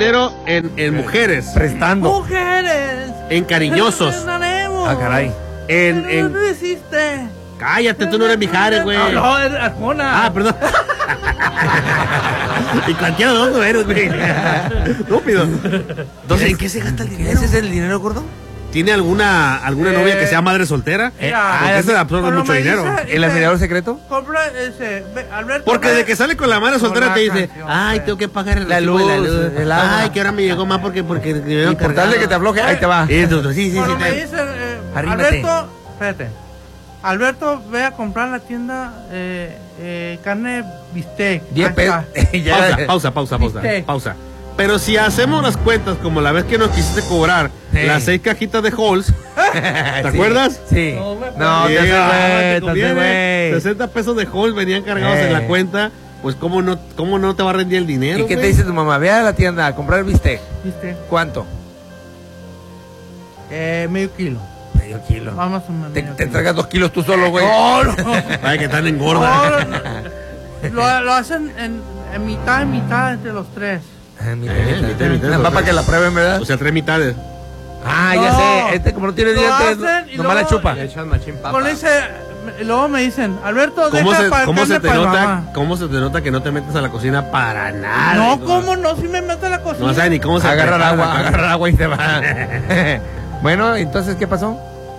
dinero en mujeres. Prestando. Mujeres. En cariñosos. Ah, caray. En... ¿Qué hiciste? Cállate, tú no eres Mijares, güey. No, es Arjona. Ah, perdón. Y cualquiera de los dos eres, güey. Estúpido. Entonces, ¿en qué se gasta el dinero? ¿Ese es el dinero, gordo? ¿Tiene alguna novia que sea madre soltera? Porque se absorbe mucho dinero. ¿El admirador secreto? Compra Alberto. Porque de que sale con la madre soltera te dice, canción, ay, tengo que pagar el la recibo de luz, el agua. Ay, que ahora me llegó más porque Importante que te afloje, ahí te va. Sí. Cuando me dicen, Arrímate. Alberto, espérate. Alberto, ve a comprar a la tienda carne bistec. 10 pesos. Pausa. Bistec. Pausa. Pero si hacemos las cuentas como la vez que nos quisiste cobrar las 6 cajitas de Halls, ¿te acuerdas? Sí. No me No, Sí, te te haces conviene. güey. 60 pesos de Halls venían cargados en la cuenta. Pues cómo no te va a rendir el dinero. ¿Y qué te güey? dice tu mamá? Ve a la tienda a comprar bistec. Bistec. ¿Cuánto? Medio kilo. Medio kilo. Vamos a medio Te kilo. tragas 2 kilos tú solo, güey. No, no. Ay, que están engorda. Lo hacen en mitad entre los tres. Mira, mitad, nada más para que la prueben, ¿verdad? O sea, 3 mitades. Ah, ya No. sé. Como no tiene Lo dientes, hacen y nomás la luego- chupa. Le echan machín papa. Con ese, luego me dicen, Alberto, ¿Cómo deja se, para cómo se te mamá. nota? ¿Cómo se te nota que no te metes a la cocina para nada? No, hijo? ¿cómo no? Si me meto a la cocina. No sabes ni cómo se Agarra el prepara. agua y se va. Bueno, entonces, ¿qué pasó?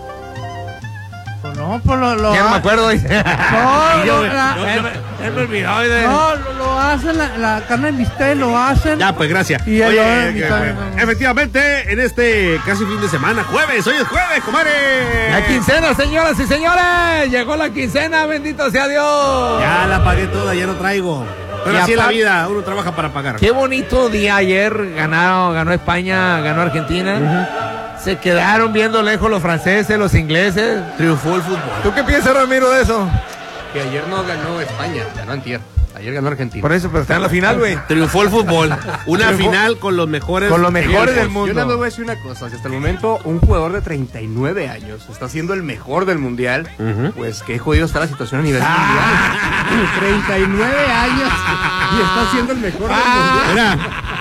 Pues no, pues lo Ya no me acuerdo. Dice. No, Y yo, Él me olvidó. Dice. no, lo hacen, la carne en bistec lo hacen. Ya, pues gracias. Y Oye, el- efectivamente, en este casi fin de semana, jueves, hoy es jueves, comadre. La quincena, señoras y señores. Llegó la quincena, bendito sea Dios. Ya la pagué toda, ya no traigo. Pero Y así es la aparte- vida, uno trabaja para pagar. Qué bonito día ayer. Ganó España, ganó Argentina. Se quedaron viendo lejos los franceses, los ingleses. Triunfó el fútbol. ¿Tú qué piensas, Ramiro, de eso? Que ayer no ganó España, ganó antier. Ayer ganó Argentina. Por eso, pero está en la final, güey. Triunfó el fútbol. Una Triunfó. final con los mejores. Con los mejores del equipos. mundo. Yo nada más voy a decir una cosa, si hasta el momento un jugador de 39 años está siendo el mejor del mundial, pues qué jodido está la situación a nivel mundial. 39 años y está siendo el mejor del mundial. Mira,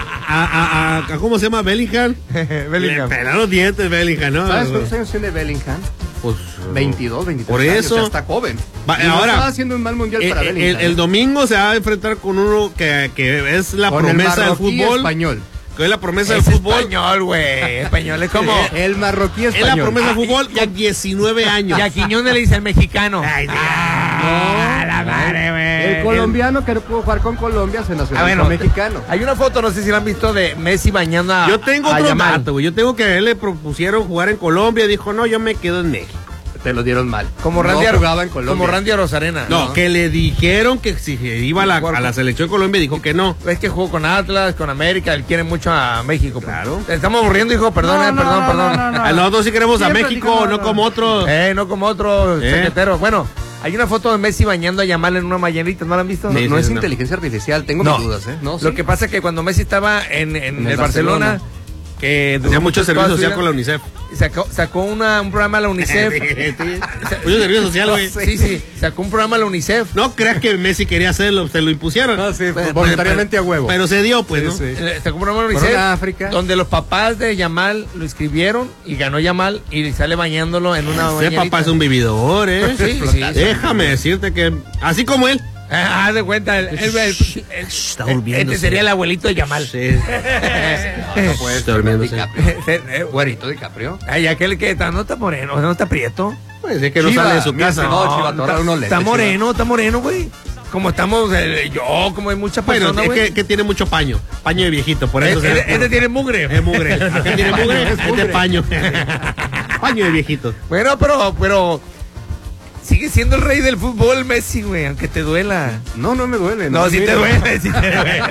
¿cómo se llama? Bellingham. Bellingham. Le pelaron los dientes, Bellingham, ¿no? ¿Sabes cuántos años tiene Bellingham? Pues 22, 23 Por años, eso. ya está joven. Va, Y no ahora, estaba haciendo un mal mundial para Bellingham. el domingo se va a enfrentar con uno que es la Con el promesa del marroquí fútbol. español. Que es la promesa del Es fútbol. español, güey. Español es como. El marroquí Es español. la promesa del fútbol con 19 años. Y a Quiñones le dice el mexicano. Ay, Dios. Ah, la madre, güey. El colombiano que no pudo jugar con Colombia se nacionalizó mexicano. Hay una foto, no sé si la han visto, de Messi bañando a Yo tengo a otro Yamal. dato, güey. Yo tengo que a él le propusieron jugar en Colombia. Dijo, no, yo me quedo en México. Te lo dieron mal. Como No Randy, jugaba en Colombia. como Randy Rosarena. No, que le dijeron que si iba a la selección de Colombia, dijo que no. Es que jugó con Atlas, con América, él quiere mucho a México. pues. Claro. Te estamos aburriendo, hijo, perdón, perdón. A nosotros sí queremos a Siempre México, dijo, no no. como otros. No como otro secretario. Bueno, hay una foto de Messi bañando a Yamal en una mañanita, ¿no la han visto? Sí, No es no. inteligencia artificial, tengo No. mis dudas, ¿eh? No, Lo sí. que pasa es que cuando Messi estaba en el Barcelona, que Tenía mucho servicio toda su social vida, con la UNICEF. sacó un programa a la UNICEF. Mucho servicio social, güey. Sí, sacó un programa a la UNICEF. No creas que Messi quería hacerlo, se lo impusieron. No, sí, Pues, voluntariamente a huevo. Pero se dio, pues, ¿no? Sí. Sacó un programa a la Fueron UNICEF. a África. Donde los papás de Yamal lo escribieron y ganó Yamal y sale bañándolo en una Ese bañerita. papá es un vividor, ¿eh? Sí. Déjame decirte que, así como él. Haz de cuenta, Está durmiendo. este sería el abuelito de Yamal. Sí. No puede Está ser durmiéndose. DiCaprio. Güerito DiCaprio. Ay, aquel que no está moreno, no está prieto. Pues es que no Chiva, sale de su mira, casa. no, Chiva, te voy a dar unos lentes, Está moreno, güey. Como estamos, como hay muchas Bueno, personas, es güey. que tiene mucho paño de viejito, por eso Este tiene mugre. es mugre. Acá tiene mugre, este paño. Paño de viejito. Bueno, pero sigue siendo el rey del fútbol, Messi, güey, aunque te duela. No, no me duele. No, si te duele, si te duele.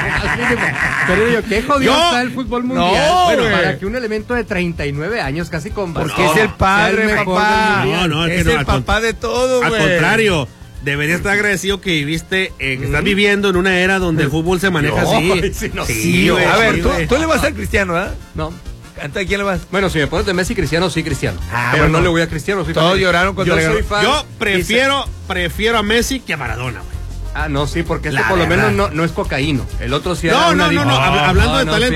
Pero yo, qué jodido Yo- está el fútbol mundial. No, bueno, güey. para que un elemento de 39 años, casi con Porque es el padre, sea el mejor papá. del mundial. No, es es que no, el papá de todo, Al güey. contrario, deberías estar agradecido que viviste, que estás viviendo en una era donde el fútbol se maneja así. sí, no, Sí, güey, A ver, sí, tú, güey. tú le vas al Cristiano, ¿verdad? No. ¿A quién le vas? Bueno, si me pones de Messi Cristiano, sí Cristiano. Ah, pero bueno. no le voy a Cristiano. Soy Todos fan de- lloraron cuando Yo le soy ganó. fan. Yo prefiero a Messi que a Maradona, güey. Ah, no, sí, porque este La por lo verdad. menos no es cocaíno. El otro sí No, era una no, diva. hablando de talento.